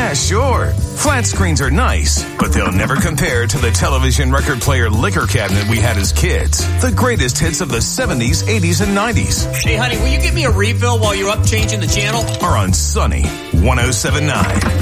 Yeah, sure. Flat screens are nice, but they'll never compare to the television record player liquor cabinet we had as kids. The greatest hits of the 70s, 80s, and 90s. Hey, honey, will you give me a refill while you're up changing the channel? Are on Sunny 107.9.